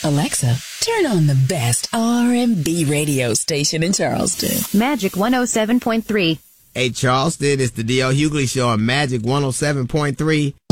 Alexa, turn on the best R&B radio station in Charleston. Magic 107.3. Hey, Charleston, it's the D.L. Hughley Show on Magic 107.3.